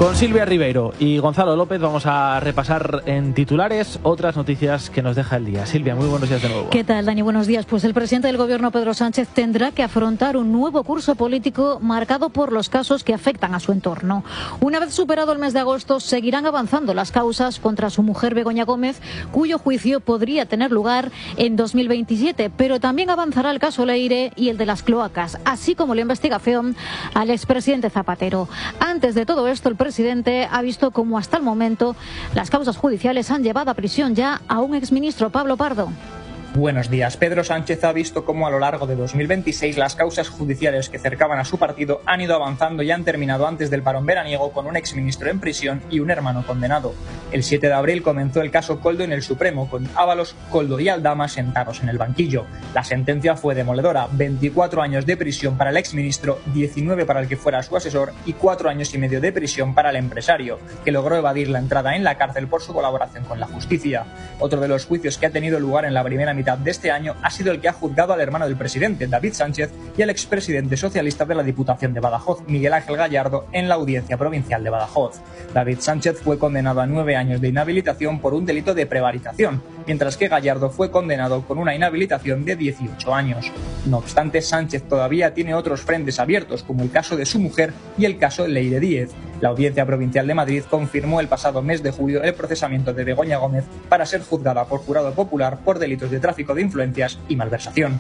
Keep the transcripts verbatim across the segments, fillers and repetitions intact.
Con Silvia Ribeiro y Gonzalo López vamos a repasar en titulares otras noticias que nos deja el día. Silvia, muy buenos días de nuevo. ¿Qué tal, Dani? Buenos días. Pues el presidente del Gobierno, Pedro Sánchez, tendrá que afrontar un nuevo curso político marcado por los casos que afectan a su entorno. Una vez superado el mes de agosto, seguirán avanzando las causas contra su mujer Begoña Gómez, cuyo juicio podría tener lugar en dos mil veintisiete, pero también avanzará el caso Leire y el de las cloacas, así como la investigación al expresidente Zapatero. Antes de todo esto, el presidente El presidente ha visto cómo hasta el momento las causas judiciales han llevado a prisión ya a un exministro, Pablo Pardo. Buenos días. Pedro Sánchez ha visto cómo a lo largo de dos mil veintiséis las causas judiciales que cercaban a su partido han ido avanzando y han terminado antes del parón veraniego con un exministro en prisión y un hermano condenado. El siete de abril comenzó el caso Koldo en el Supremo, con Ábalos, Koldo y Aldama sentados en el banquillo. La sentencia fue demoledora: veinticuatro años de prisión para el exministro, diecinueve para el que fuera su asesor y cuatro años y medio de prisión para el empresario, que logró evadir la entrada en la cárcel por su colaboración con la justicia. Otro de los juicios que ha tenido lugar en la primera mitad de este año ha sido el que ha juzgado al hermano del presidente, David Sánchez, y al expresidente socialista de la Diputación de Badajoz, Miguel Ángel Gallardo, en la Audiencia Provincial de Badajoz. David Sánchez fue condenado a nueve años de inhabilitación por un delito de prevaricación, mientras que Gallardo fue condenado con una inhabilitación de dieciocho años. No obstante, Sánchez todavía tiene otros frentes abiertos, como el caso de su mujer y el caso Leire Díez. La Audiencia Provincial de Madrid confirmó el pasado mes de julio el procesamiento de Begoña Gómez para ser juzgada por jurado popular por delitos de tráfico de influencias y malversación.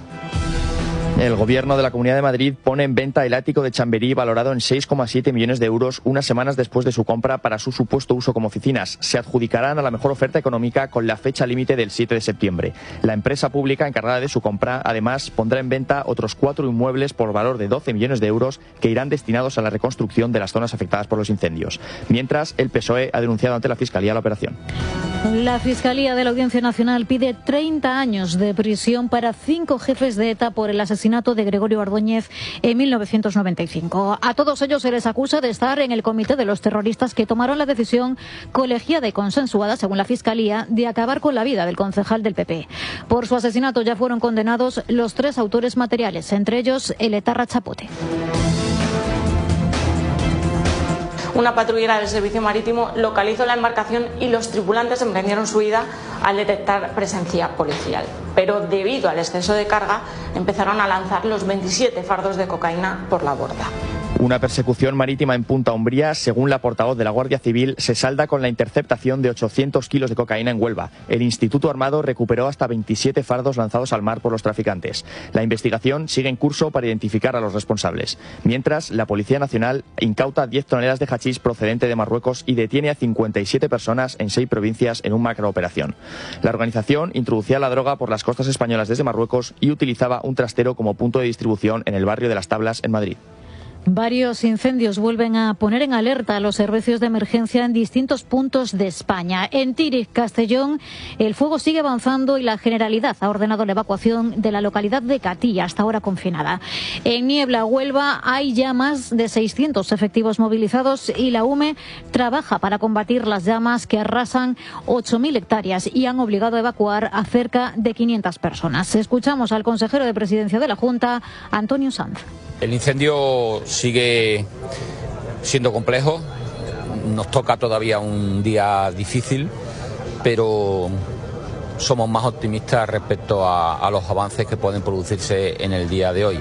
El Gobierno de la Comunidad de Madrid pone en venta el ático de Chamberí valorado en seis coma siete millones de euros unas semanas después de su compra para su supuesto uso como oficinas. Se adjudicarán a la mejor oferta económica con la fecha límite del siete de septiembre. La empresa pública encargada de su compra, además, pondrá en venta otros cuatro inmuebles por valor de doce millones de euros que irán destinados a la reconstrucción de las zonas afectadas por los incendios. Mientras, el P S O E ha denunciado ante la Fiscalía la operación. La Fiscalía de la Audiencia Nacional pide treinta años de prisión para cinco jefes de ETA por el asesinato de Gregorio Ordóñez en mil novecientos noventa y cinco. A todos ellos se les acusa de estar en el comité de los terroristas que tomaron la decisión colegiada y consensuada, según la Fiscalía, de acabar con la vida del concejal del P P. Por su asesinato ya fueron condenados los tres autores materiales, entre ellos el etarra Chapote. Una patrullera del Servicio Marítimo localizó la embarcación y los tripulantes emprendieron su huida al detectar presencia policial. Pero debido al exceso de carga, empezaron a lanzar los veintisiete fardos de cocaína por la borda. Una persecución marítima en Punta Umbría, según la portavoz de la Guardia Civil, se salda con la interceptación de ochocientos kilos de cocaína en Huelva. El Instituto Armado recuperó hasta veintisiete fardos lanzados al mar por los traficantes. La investigación sigue en curso para identificar a los responsables. Mientras, la Policía Nacional incauta diez toneladas de hachís procedente de Marruecos y detiene a cincuenta y siete personas en seis provincias en una macrooperación. La organización introducía la droga por las costas españolas desde Marruecos y utilizaba un trastero como punto de distribución en el barrio de Las Tablas, en Madrid. Varios incendios vuelven a poner en alerta a los servicios de emergencia en distintos puntos de España. En Tíriz, Castellón, el fuego sigue avanzando y la Generalidad ha ordenado la evacuación de la localidad de Catilla, hasta ahora confinada. En Niebla, Huelva, hay ya más de seiscientos efectivos movilizados y la U M E trabaja para combatir las llamas que arrasan ocho mil hectáreas y han obligado a evacuar a cerca de quinientas personas. Escuchamos al consejero de Presidencia de la Junta, Antonio Sanz. El incendio sigue siendo complejo, nos toca todavía un día difícil, pero somos más optimistas respecto a, a los avances que pueden producirse en el día de hoy.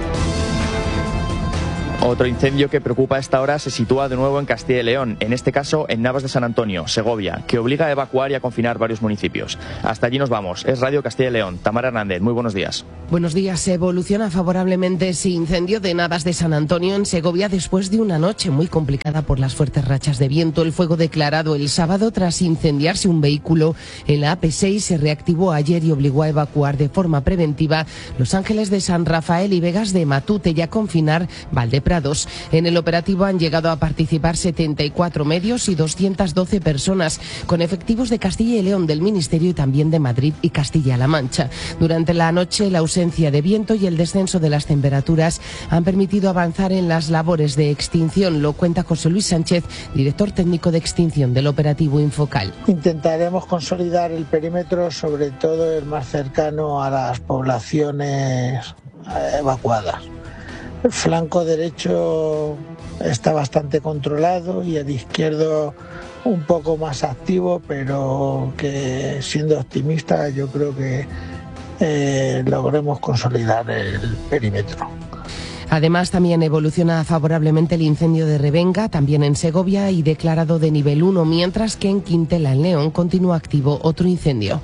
Otro incendio que preocupa a esta hora se sitúa de nuevo en Castilla y León, en este caso en Navas de San Antonio, Segovia, que obliga a evacuar y a confinar varios municipios. Hasta allí nos vamos. Es Radio Castilla y León. Tamara Hernández, muy buenos días. Buenos días. Evoluciona favorablemente ese incendio de Navas de San Antonio en Segovia después de una noche muy complicada por las fuertes rachas de viento. El fuego declarado el sábado tras incendiarse un vehículo en la A P seis se reactivó ayer y obligó a evacuar de forma preventiva Los Ángeles de San Rafael y Vegas de Matute y a confinar Valdeprados. En el operativo han llegado a participar setenta y cuatro medios y doscientas doce personas, con efectivos de Castilla y León, del Ministerio y también de Madrid y Castilla-La Mancha. Durante la noche, la ausencia de viento y el descenso de las temperaturas han permitido avanzar en las labores de extinción. Lo cuenta José Luis Sánchez, director técnico de extinción del operativo Infocal. Intentaremos consolidar el perímetro, sobre todo el más cercano a las poblaciones evacuadas. El flanco derecho está bastante controlado y el izquierdo un poco más activo, pero que siendo optimista yo creo que eh, logremos consolidar el perímetro. Además, también evoluciona favorablemente el incendio de Revenga, también en Segovia, y declarado de nivel uno, mientras que en Quintela, en León, continúa activo otro incendio.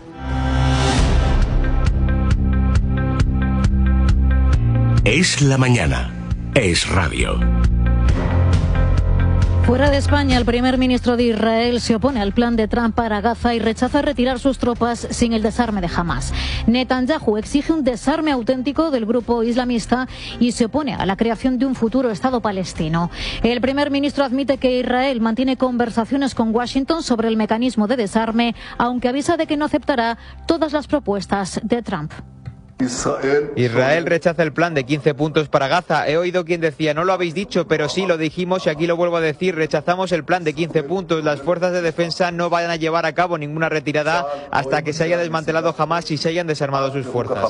Es la mañana. Es radio. Fuera de España, el primer ministro de Israel se opone al plan de Trump para Gaza y rechaza retirar sus tropas sin el desarme de Hamás. Netanyahu exige un desarme auténtico del grupo islamista y se opone a la creación de un futuro Estado palestino. El primer ministro admite que Israel mantiene conversaciones con Washington sobre el mecanismo de desarme, aunque avisa de que no aceptará todas las propuestas de Trump. Israel rechaza el plan de quince puntos para Gaza. He oído quien decía, no lo habéis dicho, pero sí lo dijimos y aquí lo vuelvo a decir. Rechazamos el plan de quince puntos. Las fuerzas de defensa no van a llevar a cabo ninguna retirada hasta que se haya desmantelado Hamás y se hayan desarmado sus fuerzas.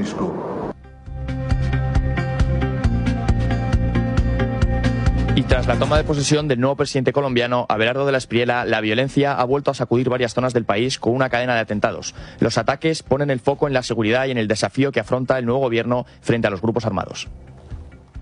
Y tras la toma de posesión del nuevo presidente colombiano, Abelardo de la Espriella, la violencia ha vuelto a sacudir varias zonas del país con una cadena de atentados. Los ataques ponen el foco en la seguridad y en el desafío que afronta el nuevo gobierno frente a los grupos armados.